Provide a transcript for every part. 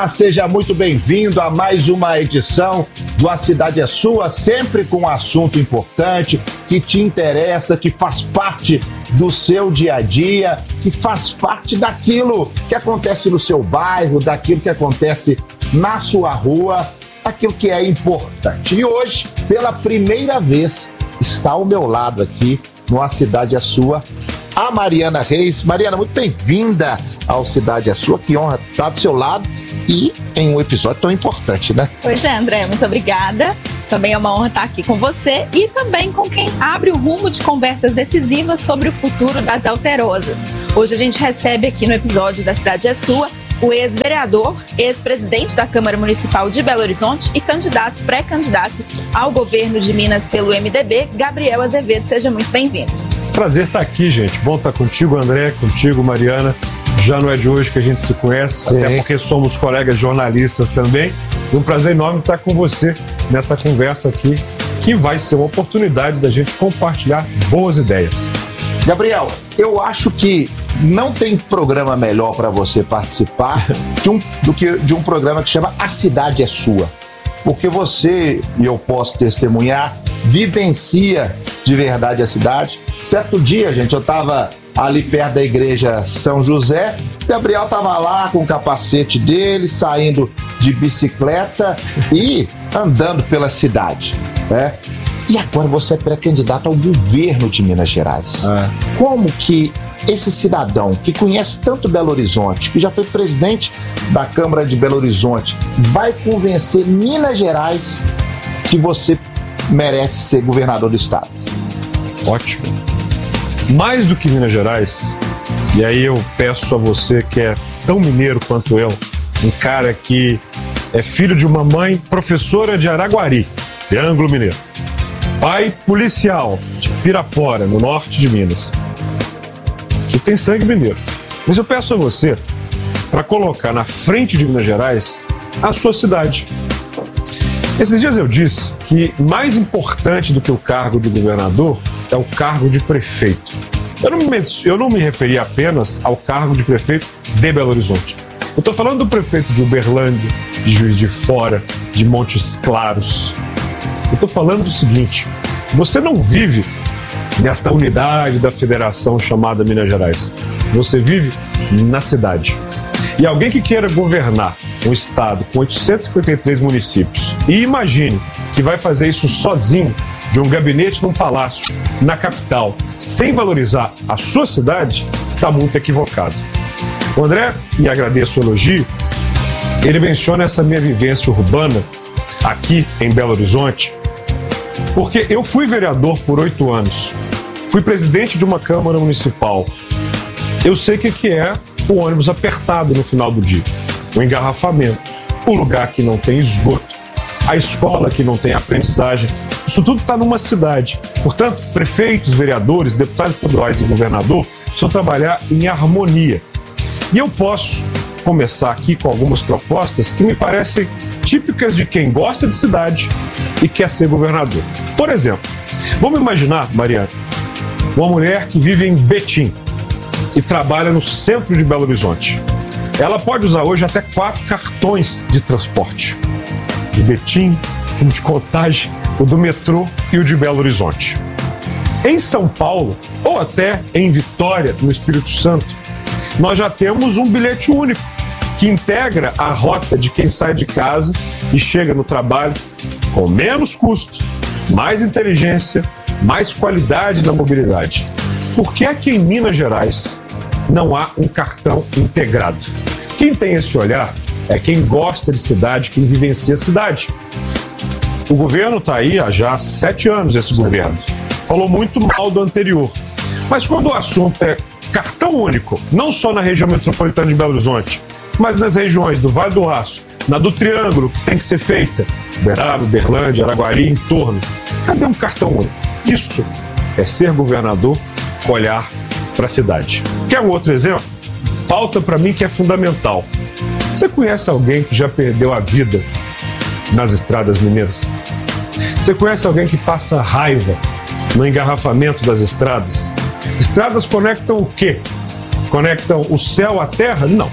Olá, seja muito bem-vindo a mais uma edição do A Cidade é Sua, sempre com um assunto importante que te interessa, que faz parte do seu dia a dia, que faz parte daquilo que acontece no seu bairro, daquilo que acontece na sua rua, daquilo que é importante. E hoje, pela primeira vez, está ao meu lado aqui no A Cidade é Sua, a Mariana Reis. Mariana, muito bem-vinda ao Cidade é Sua, que honra estar do seu lado e em um episódio tão importante, né? Pois é, André, muito obrigada. Também é uma honra estar aqui com você e também com quem abre o rumo de conversas decisivas sobre o futuro das alterosas. Hoje a gente recebe aqui no episódio da Cidade é Sua o ex-vereador, ex-presidente da Câmara Municipal de Belo Horizonte e pré-candidato ao governo de Minas pelo MDB, Gabriel Azevedo. Seja muito bem-vindo. Prazer estar aqui, gente. Bom estar contigo, André, contigo, Mariana. Já não é de hoje que a gente se conhece, sim, até porque somos colegas jornalistas também. É um prazer enorme estar com você nessa conversa aqui, que vai ser uma oportunidade da gente compartilhar boas ideias. Gabriel, eu acho que não tem programa melhor para você participar do que de um programa que chama A Cidade é Sua. Porque você, e eu posso testemunhar, vivencia de verdade a cidade. Certo dia, gente, eu estava ali perto da igreja São José, Gabriel estava lá com o capacete dele, saindo de bicicleta e andando pela cidade, né? E agora você é pré-candidato ao governo de Minas Gerais. Como que esse cidadão que conhece tanto Belo Horizonte, que já foi presidente da Câmara de Belo Horizonte, vai convencer Minas Gerais que você merece ser governador do estado? Ótimo. Mais do que Minas Gerais, e aí eu peço a você que é tão mineiro quanto eu, um cara que é filho de uma mãe professora de Araguari, Triângulo Mineiro, pai policial de Pirapora, no norte de Minas, que tem sangue mineiro. Mas eu peço a você para colocar na frente de Minas Gerais a sua cidade. Esses dias eu disse que mais importante do que o cargo de governador é o cargo de prefeito. Eu não me referi apenas ao cargo de prefeito de Belo Horizonte. Eu estou falando do prefeito de Uberlândia, de Juiz de Fora, de Montes Claros. Eu estou falando do seguinte: você não vive nesta unidade da federação chamada Minas Gerais. Você vive na cidade. E alguém que queira governar um estado com 853 municípios e imagine que vai fazer isso sozinho, de um gabinete num palácio, na capital, sem valorizar a sua cidade, está muito equivocado. O André, e agradeço o elogio, ele menciona essa minha vivência urbana aqui em Belo Horizonte, porque eu fui vereador por 8 anos, fui presidente de uma Câmara Municipal. Eu sei o que é o ônibus apertado no final do dia, o engarrafamento, o lugar que não tem esgoto, a escola que não tem aprendizagem. Isso tudo está numa cidade. Portanto, prefeitos, vereadores, deputados estaduais e governador precisam trabalhar em harmonia. E eu posso começar aqui com algumas propostas que me parecem típicas de quem gosta de cidade e quer ser governador. Por exemplo, vamos imaginar, Mariana, uma mulher que vive em Betim e trabalha no centro de Belo Horizonte. Ela pode usar hoje até 4 cartões de transporte. De Betim, o de Contagem, o do metrô e o de Belo Horizonte. Em São Paulo, ou até em Vitória, no Espírito Santo, nós já temos um bilhete único que integra a rota de quem sai de casa e chega no trabalho com menos custo, mais inteligência, mais qualidade na mobilidade. Por que é que em Minas Gerais não há um cartão integrado? Quem tem esse olhar é quem gosta de cidade, quem vivencia a cidade. O governo está aí há já 7 anos, esse governo. Falou muito mal do anterior. Mas quando o assunto é cartão único, não só na região metropolitana de Belo Horizonte, mas nas regiões do Vale do Aço, na do Triângulo, que tem que ser feita, Uberaba, Uberlândia, Araguari, em torno, cadê um cartão único? Isso é ser governador, olhar para a cidade. Quer um outro exemplo? Pauta para mim que é fundamental. Você conhece alguém que já perdeu a vida nas estradas mineiras? Você conhece alguém que passa raiva no engarrafamento das estradas? Estradas conectam o quê? Conectam o céu à terra? Não.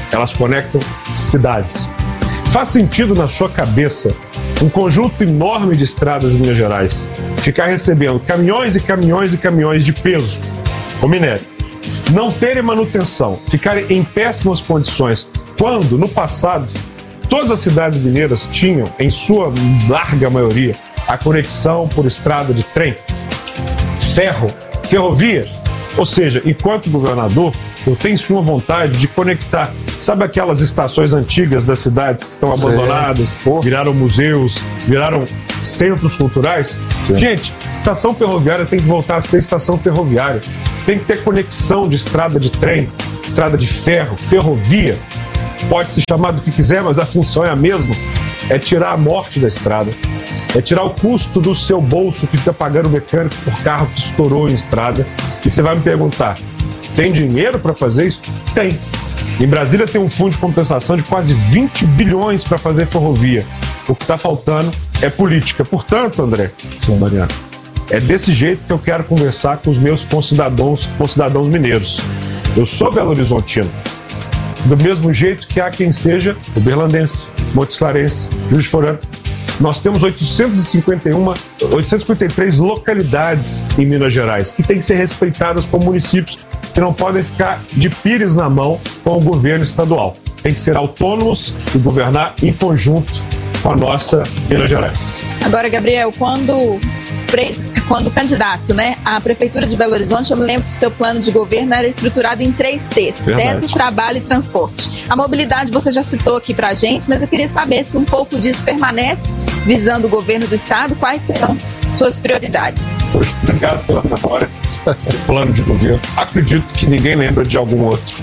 elas conectam cidades. Faz sentido na sua cabeça um conjunto enorme de estradas em Minas Gerais ficar recebendo caminhões e caminhões e caminhões de peso com minério, não terem manutenção, ficarem em péssimas condições, quando no passado todas as cidades mineiras tinham, em sua larga maioria, a conexão por estrada de trem, ferrovia. Ou seja, enquanto governador, eu tenho sim uma vontade de conectar. Sabe aquelas estações antigas das cidades que estão abandonadas, viraram museus, viraram centros culturais? Sim. Gente, estação ferroviária tem que voltar a ser estação ferroviária. Tem que ter conexão de estrada de trem, estrada de ferro, ferrovia. Pode se chamar do que quiser, mas a função é a mesma. É tirar a morte da estrada. É tirar o custo do seu bolso que fica pagando o mecânico por carro que estourou em estrada. E você vai me perguntar, tem dinheiro para fazer isso? Tem. Em Brasília tem um fundo de compensação de quase 20 bilhões para fazer ferrovia. O que está faltando é política. Portanto, André, Mariana, é desse jeito que eu quero conversar com os meus concidadãos mineiros. Eu sou belo-horizontino. Do mesmo jeito que há quem seja uberlandense, Montes Clarense, Juiz de Fora. Nós temos 853 localidades em Minas Gerais que têm que ser respeitadas como municípios que não podem ficar de pires na mão com o governo estadual. Tem que ser autônomos e governar em conjunto com a nossa Minas Gerais. Agora, Gabriel, quando candidato, né, à Prefeitura de Belo Horizonte, eu me lembro que o seu plano de governo era estruturado em 3 T's: teto, trabalho e transporte. A mobilidade você já citou aqui pra gente, mas eu queria saber se um pouco disso permanece visando o governo do estado, quais serão suas prioridades? Poxa, obrigado pela memória do plano de governo. Acredito que ninguém lembra de algum outro.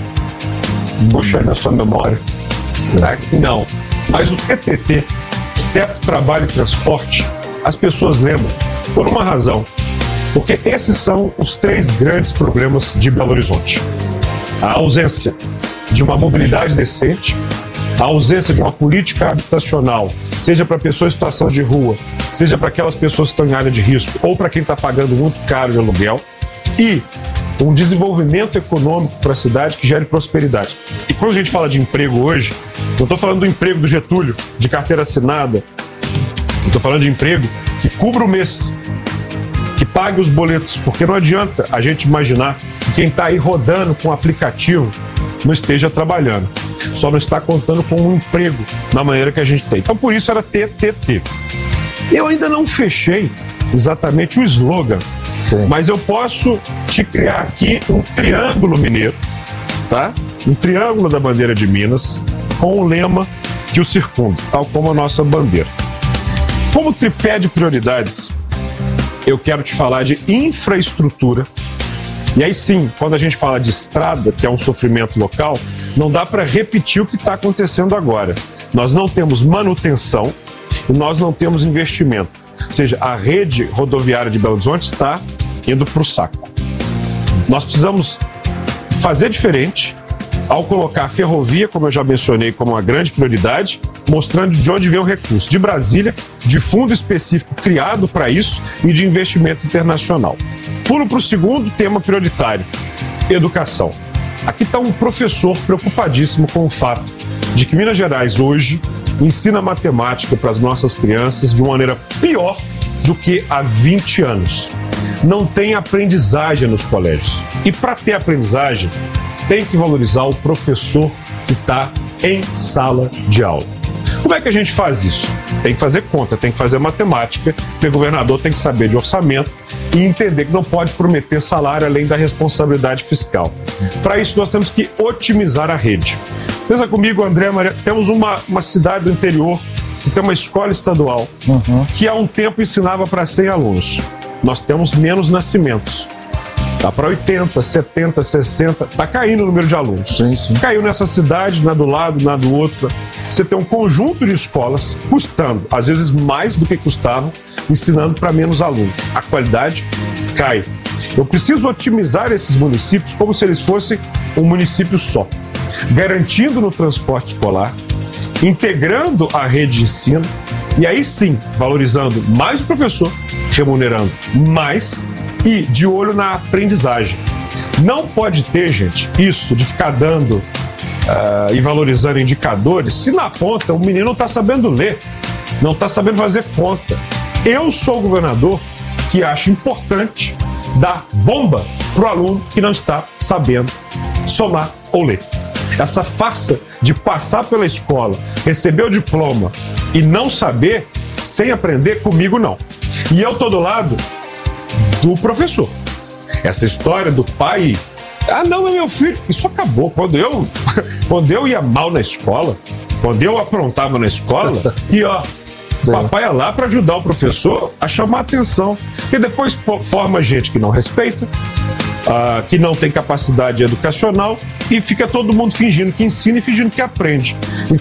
Puxa aí na sua memória. Será que não? Mas o TTT, teto, trabalho e transporte, as pessoas lembram por uma razão, porque esses são os 3 grandes problemas de Belo Horizonte: a ausência de uma mobilidade decente, a ausência de uma política habitacional, seja para pessoas em situação de rua, seja para aquelas pessoas que estão em área de risco ou para quem está pagando muito caro de aluguel, e um desenvolvimento econômico para a cidade que gere prosperidade. E quando a gente fala de emprego hoje, não estou falando do emprego do Getúlio, de carteira assinada. Eu estou falando de emprego que cubra o mês, que pague os boletos, porque não adianta a gente imaginar que quem está aí rodando com o aplicativo não esteja trabalhando, só não está contando com um emprego na maneira que a gente tem. Então, por isso era TTT. Eu ainda não fechei exatamente o slogan, sim, mas eu posso te criar aqui um triângulo mineiro, tá? Um triângulo da bandeira de Minas, com o lema que o circunda, tal como a nossa bandeira. Como tripé de prioridades, eu quero te falar de infraestrutura. E aí sim, quando a gente fala de estrada, que é um sofrimento local, não dá para repetir o que está acontecendo agora. Nós não temos manutenção e nós não temos investimento. Ou seja, a rede rodoviária de Belo Horizonte está indo para o saco. Nós precisamos fazer diferente ao colocar a ferrovia, como eu já mencionei, como uma grande prioridade, mostrando de onde vem o recurso. De Brasília, de fundo específico criado para isso e de investimento internacional. Pulo para o segundo tema prioritário: educação. Aqui está um professor preocupadíssimo com o fato de que Minas Gerais hoje ensina matemática para as nossas crianças de uma maneira pior do que há 20 anos. Não tem aprendizagem nos colégios. E para ter aprendizagem, tem que valorizar o professor que está em sala de aula. Como é que a gente faz isso? Tem que fazer conta, tem que fazer matemática, porque o governador tem que saber de orçamento e entender que não pode prometer salário além da responsabilidade fiscal. Para isso, nós temos que otimizar a rede. Pensa comigo, André, Maria, temos uma cidade do interior que tem uma escola estadual que há um tempo ensinava para 100 alunos. Nós temos menos nascimentos. Está para 80, 70, 60, está caindo o número de alunos. Sim, sim. Caiu nessa cidade, na do lado, na do outro. Você tem um conjunto de escolas custando, às vezes mais do que custavam, ensinando para menos alunos. A qualidade cai. Eu preciso otimizar esses municípios como se eles fossem um município só, garantindo no transporte escolar, integrando a rede de ensino e aí sim valorizando mais o professor, remunerando mais e de olho na aprendizagem. Não pode ter, gente, isso de ficar dando e valorizando indicadores se na ponta o menino não está sabendo ler, não está sabendo fazer conta. Eu sou o governador que acha importante dar bomba para o aluno que não está sabendo somar ou ler. Essa farsa de passar pela escola, receber o diploma e não saber, sem aprender, comigo não. E eu estou do lado do professor. Essa história do pai, não, é meu filho, isso acabou. Quando eu ia mal na escola, quando eu aprontava na escola, e ó, o papai ia lá para ajudar o professor a chamar a atenção. E depois forma gente que não respeita, que não tem capacidade educacional, e fica todo mundo fingindo que ensina e fingindo que aprende.